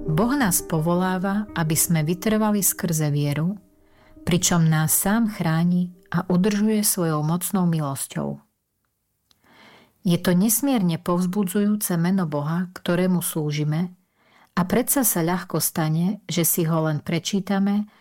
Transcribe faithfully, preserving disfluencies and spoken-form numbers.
Boh nás povoláva, aby sme vytrvali skrze vieru, pričom nás sám chráni a udržuje svojou mocnou milosťou. Je to nesmierne povzbudzujúce meno Boha, ktorému slúžime, a predsa sa ľahko stane, že si ho len prečítame